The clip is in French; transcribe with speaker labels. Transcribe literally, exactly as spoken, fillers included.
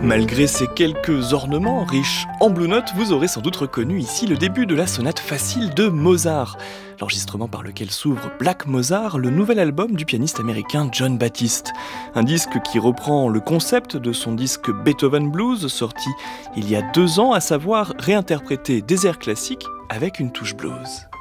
Speaker 1: Malgré ces quelques ornements riches en blue notes, vous aurez sans doute reconnu ici le début de la sonate facile de Mozart, l'enregistrement par lequel s'ouvre Black Mozart, le nouvel album du pianiste américain Jon Batiste. Un disque qui reprend le concept de son disque Beethoven Blues, sorti il y a deux ans, à savoir réinterpréter des airs classiques avec une touche blues.